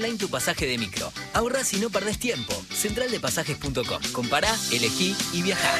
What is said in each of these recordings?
Online tu pasaje de micro. Ahorrás y no perdés tiempo. Centraldepasajes.com. Compará, elegí y viajá.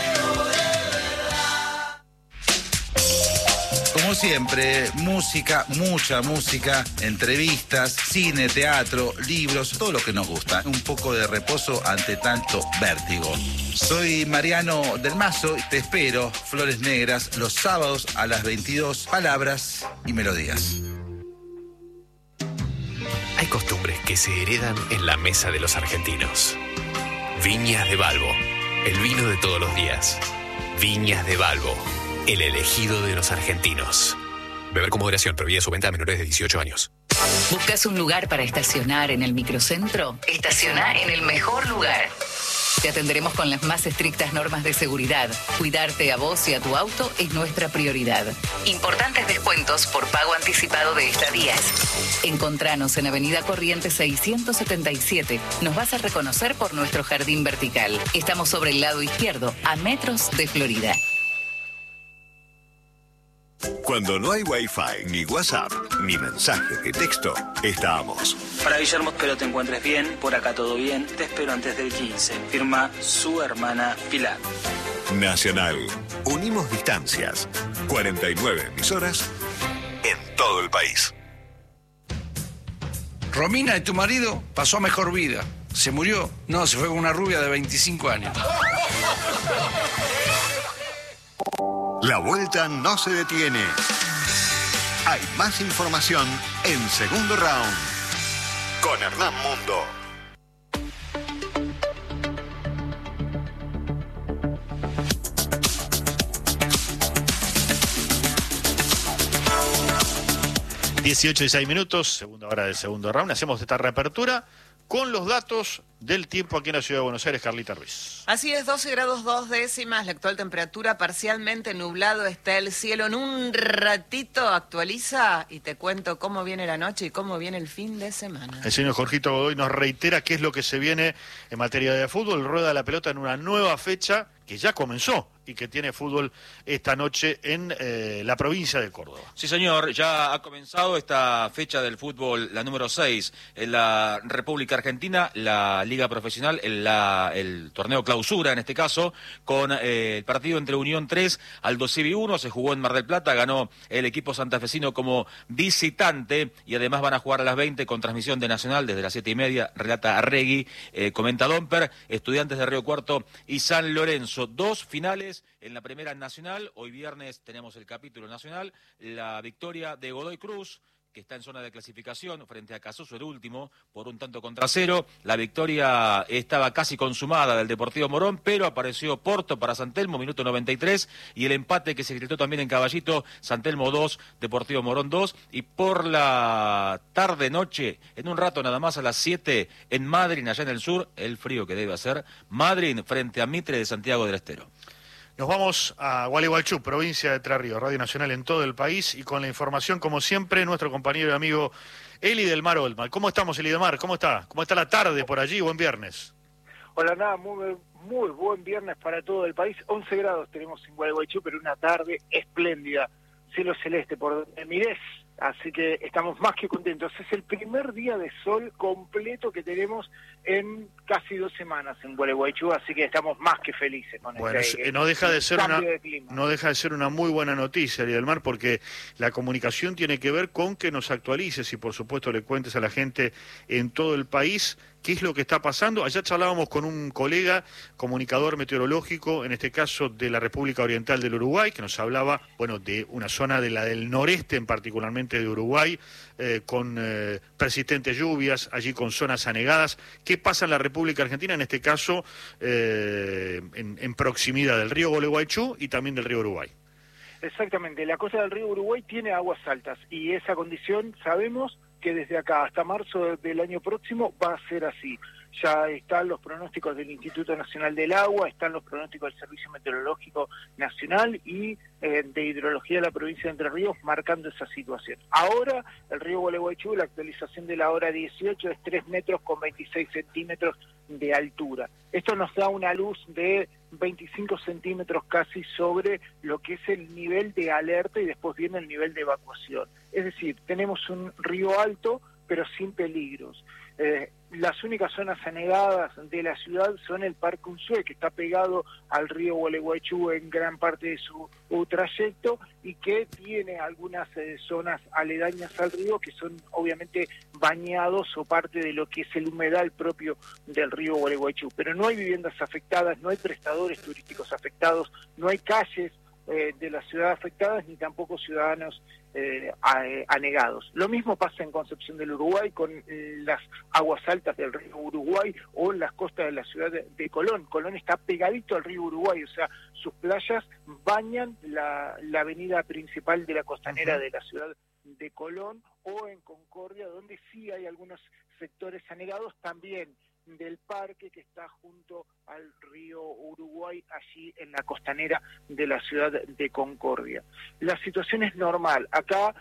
Como siempre, música, mucha música, entrevistas, cine, teatro, libros, todo lo que nos gusta. Un poco de reposo ante tanto vértigo. Soy Mariano del Mazo y te espero, Flores Negras, los sábados a las 22, palabras y melodías. Hay costumbres que se heredan en la mesa de los argentinos. Viñas de Balbo, el vino de todos los días. Viñas de Balbo, el elegido de los argentinos. Beber con moderación, prohibida su venta a menores de 18 años. ¿Buscas un lugar para estacionar en el microcentro? Estaciona en el mejor lugar. Te atenderemos con las más estrictas normas de seguridad. Cuidarte a vos y a tu auto es nuestra prioridad. Importantes descuentos por pago anticipado de estadías. Encontranos en Avenida Corrientes 677. Nos vas a reconocer por nuestro jardín vertical. Estamos sobre el lado izquierdo, a metros de Florida. Cuando no hay Wi-Fi, ni WhatsApp, ni mensaje de texto, estamos. Para Guillermo, espero te encuentres bien. Por acá todo bien. Te espero antes del 15. Firma su hermana Pilar. Nacional. Unimos distancias. 49 emisoras en todo el país. Romina, ¿y tu marido? Pasó a mejor vida. ¿Se murió? No, se fue con una rubia de 25 años. La vuelta no se detiene. Hay más información en Segundo Round con Hernán Mundo. Dieciocho y 6 minutos, segunda hora del Segundo Round. Hacemos esta reapertura con los datos del tiempo aquí en la Ciudad de Buenos Aires. Carlita Ruiz. Así es, 12 grados 2 décimas, la actual temperatura, parcialmente nublado está el cielo. En un ratito actualiza y te cuento cómo viene la noche y cómo viene el fin de semana. El señor Jorgito Godoy nos reitera qué es lo que se viene en materia de fútbol. Rueda la pelota en una nueva fecha que ya comenzó y que tiene fútbol esta noche en la provincia de Córdoba. Sí, señor, ya ha comenzado esta fecha del fútbol, la número 6, en la República Argentina, la Liga Profesional, el torneo clausura en este caso, con el partido entre Unión 3, Aldo Civi 1, se jugó en Mar del Plata, ganó el equipo santafesino como visitante y además van a jugar a las 20 con transmisión de Nacional desde las 7:30, relata Arregui, comenta Domper, Estudiantes de Río Cuarto y San Lorenzo, 2 finales en la primera nacional. Hoy viernes tenemos el capítulo nacional, la victoria de Godoy Cruz, que está en zona de clasificación frente a Casuso, el último, por un tanto contra 0. La victoria estaba casi consumada del Deportivo Morón, pero apareció Porto para San Telmo, minuto 93, y el empate que se gritó también en Caballito, San Telmo 2, Deportivo Morón 2, y por la tarde-noche, en un rato nada más a las 7, en Madryn, allá en el sur, el frío que debe hacer, Madryn frente a Mitre de Santiago del Estero. Nos vamos a Gualeguaychú, provincia de Entre Ríos, Radio Nacional en todo el país, y con la información, como siempre, nuestro compañero y amigo Eli del Mar Oldman. ¿Cómo estamos, Eli del Mar? ¿Cómo está? ¿Cómo está la tarde por allí? Buen viernes. Hola, nada, muy buen viernes para todo el país. 11 grados tenemos en Gualeguaychú, pero una tarde espléndida. Cielo celeste por donde mires, así que estamos más que contentos. Es el primer día de sol completo que tenemos en casi 2 semanas en Gualeguaychú, así que estamos más que felices con bueno, no deja de ser una muy buena noticia, Eli del Mar, porque la comunicación tiene que ver con que nos actualices y por supuesto le cuentes a la gente en todo el país qué es lo que está pasando. Allá charlábamos con un colega, comunicador meteorológico, en este caso de la República Oriental del Uruguay, que nos hablaba, bueno, de una zona de la del noreste, en particularmente de Uruguay, con persistentes lluvias, allí con zonas anegadas. ¿Qué pasa en la República Argentina, en este caso, en proximidad del río Gualeguaychú y también del río Uruguay? Exactamente, la costa del río Uruguay tiene aguas altas y esa condición sabemos que desde acá hasta marzo del año próximo va a ser así. Ya están los pronósticos del Instituto Nacional del Agua, están los pronósticos del Servicio Meteorológico Nacional y de Hidrología de la provincia de Entre Ríos marcando esa situación. Ahora, el río Gualeguaychú, la actualización de la hora 18 es 3 metros con 26 centímetros de altura. Esto nos da una luz de 25 centímetros casi sobre lo que es el nivel de alerta y después viene el nivel de evacuación. Es decir, tenemos un río alto, pero sin peligros. Las únicas zonas anegadas de la ciudad son el Parque Unzué, que está pegado al río Gualeguaychú en gran parte de su trayecto y que tiene algunas zonas aledañas al río que son obviamente bañados o parte de lo que es el humedal propio del río Gualeguaychú. Pero no hay viviendas afectadas, no hay prestadores turísticos afectados, no hay calles de la ciudad afectadas ni tampoco ciudadanos anegados. Lo mismo pasa en Concepción del Uruguay con las aguas altas del río Uruguay o en las costas de la ciudad de Colón. Colón está pegadito al río Uruguay, o sea, sus playas bañan la avenida principal de la costanera de la ciudad de Colón, o en Concordia, donde sí hay algunos sectores anegados, también del parque que está junto al río Uruguay, allí en la costanera de la ciudad de Concordia. La situación es normal. Acá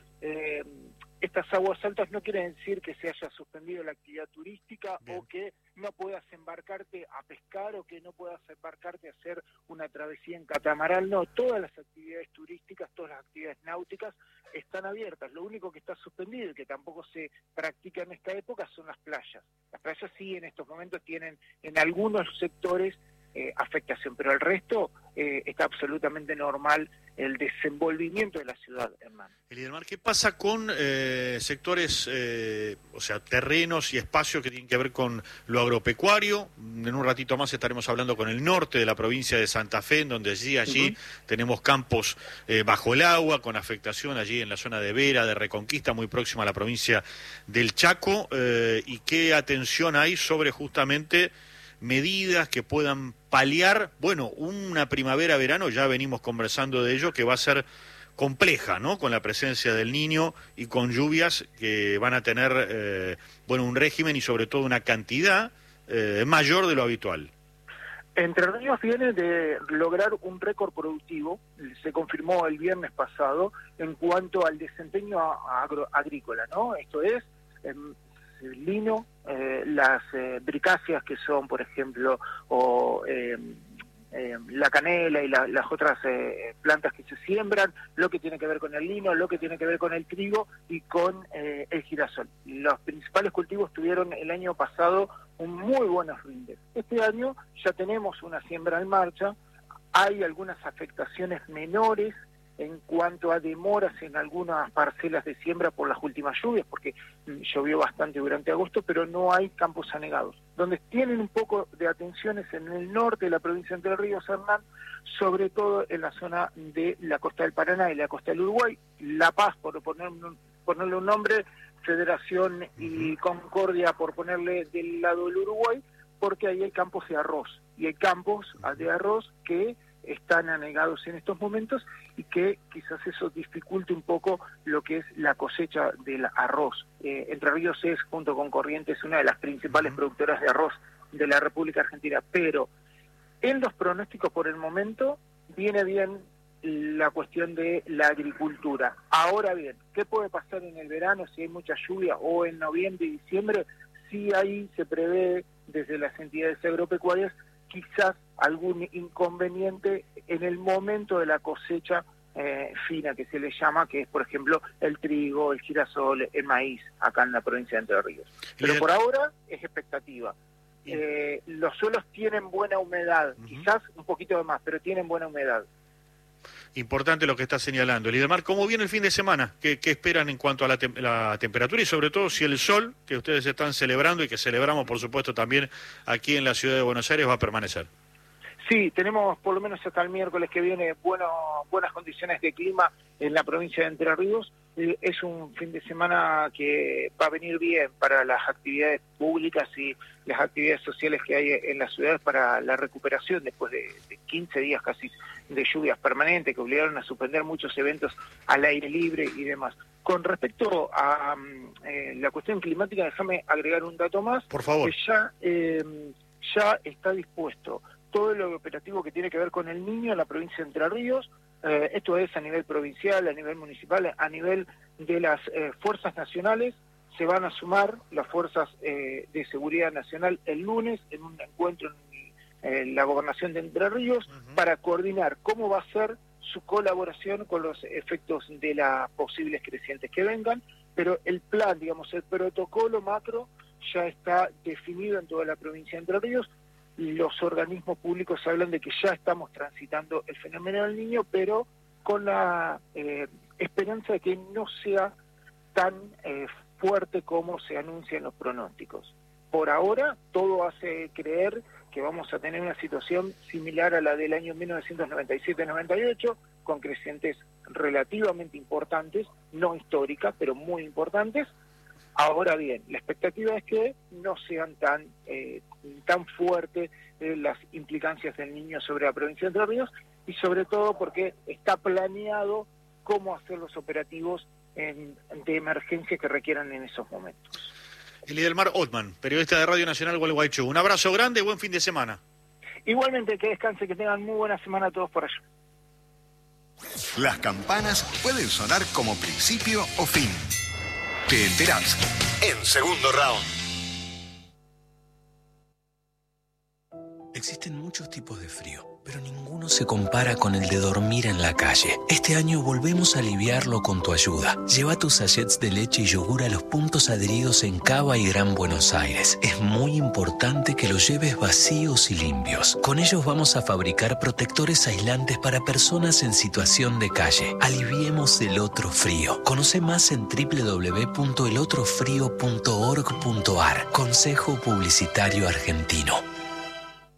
estas aguas altas no quieren decir que se haya suspendido la actividad turística. Bien. O que no puedas embarcarte a pescar o que no puedas embarcarte a hacer una travesía en catamarán. No, todas las actividades turísticas, todas las actividades náuticas están abiertas. Lo único que está suspendido y que tampoco se practica en esta época son las playas. Las playas sí en estos momentos tienen en algunos sectores afectación, pero el resto está absolutamente normal el desenvolvimiento de la ciudad, hermano. Elidelmar, ¿qué pasa con sectores, o sea, terrenos y espacios que tienen que ver con lo agropecuario? En un ratito más estaremos hablando con el norte de la provincia de Santa Fe, en donde allí tenemos campos bajo el agua, con afectación allí en la zona de Vera, de Reconquista, muy próxima a la provincia del Chaco, y qué atención hay sobre justamente medidas que puedan paliar, bueno, una primavera-verano, ya venimos conversando de ello, que va a ser compleja, ¿no?, con la presencia del Niño y con lluvias que van a tener, bueno, un régimen y sobre todo una cantidad mayor de lo habitual. Entre Ríos viene de lograr un récord productivo, se confirmó el viernes pasado, en cuanto al desempeño agrícola, ¿no? Esto es el lino, las bricáceas que son, por ejemplo, o la canela y las otras plantas que se siembran, lo que tiene que ver con el lino, lo que tiene que ver con el trigo y con el girasol. Los principales cultivos tuvieron el año pasado un muy buenos rindes. Este año ya tenemos una siembra en marcha, hay algunas afectaciones menores en cuanto a demoras en algunas parcelas de siembra por las últimas lluvias, porque llovió bastante durante agosto, pero no hay campos anegados. Donde tienen un poco de atenciones en el norte de la provincia de Entre Ríos, Hernán, sobre todo en la zona de la costa del Paraná y la costa del Uruguay, La Paz, por ponerle un nombre, Federación y Concordia, por ponerle del lado del Uruguay, porque ahí hay campos de arroz, y hay campos de arroz que están anegados en estos momentos y que quizás eso dificulte un poco lo que es la cosecha del arroz. Entre Ríos es, junto con Corrientes, una de las principales productoras de arroz de la República Argentina, pero en los pronósticos por el momento viene bien la cuestión de la agricultura. Ahora bien, ¿qué puede pasar en el verano si hay mucha lluvia o en noviembre y diciembre? Sí, ahí se prevé desde las entidades agropecuarias quizás algún inconveniente en el momento de la cosecha fina, que se le llama, que es, por ejemplo, el trigo, el girasol, el maíz, acá en la provincia de Entre Ríos. Pero por ahora es expectativa. Los suelos tienen buena humedad, quizás un poquito de más, pero tienen buena humedad. Importante lo que está señalando. Elidelmar, ¿cómo viene el fin de semana? ¿Qué esperan en cuanto a la temperatura y sobre todo si el sol que ustedes están celebrando y que celebramos por supuesto también aquí en la ciudad de Buenos Aires va a permanecer? Sí, tenemos por lo menos hasta el miércoles que viene buenas condiciones de clima en la provincia de Entre Ríos. Es un fin de semana que va a venir bien para las actividades públicas y las actividades sociales que hay en las ciudades para la recuperación después de 15 días casi de lluvias permanentes que obligaron a suspender muchos eventos al aire libre y demás. Con respecto a la cuestión climática, déjame agregar un dato más. Por favor. Que ya está dispuesto todo lo operativo que tiene que ver con el Niño en la provincia de Entre Ríos. Esto es a nivel provincial, a nivel municipal, a nivel de las fuerzas nacionales. Se van a sumar las fuerzas de seguridad nacional el lunes en un encuentro en la gobernación de Entre Ríos para coordinar cómo va a ser su colaboración con los efectos de las posibles crecientes que vengan. pero el plan, digamos, el protocolo macro ya está definido en toda la provincia de Entre Ríos. Los organismos públicos hablan de que ya estamos transitando el fenómeno del Niño, pero con la esperanza de que no sea tan fuerte como se anuncia en los pronósticos. Por ahora, todo hace creer que vamos a tener una situación similar a la del año 1997-98, con crecientes relativamente importantes, no históricas, pero muy importantes. Ahora bien, la expectativa es que no sean tan fuertes las implicancias del Niño sobre la provincia de Entre Ríos, y sobre todo porque está planeado cómo hacer los operativos de emergencia que requieran en esos momentos. Elidelmar Othman, periodista de Radio Nacional Gualeguaychú. Un abrazo grande y buen fin de semana. Igualmente, que descanse, que tengan muy buena semana a todos por allá. Las campanas pueden sonar como principio o fin. Te enterás en Segundo Round. Existen muchos tipos de frío, pero ninguno se compara con el de dormir en la calle. Este año volvemos a aliviarlo con tu ayuda. Lleva tus sachets de leche y yogur a los puntos adheridos en Cava y Gran Buenos Aires. Es muy importante que los lleves vacíos y limpios. Con ellos vamos a fabricar protectores aislantes para personas en situación de calle. Aliviemos el otro frío. Conoce más en www.elotrofrio.org.ar. Consejo Publicitario Argentino.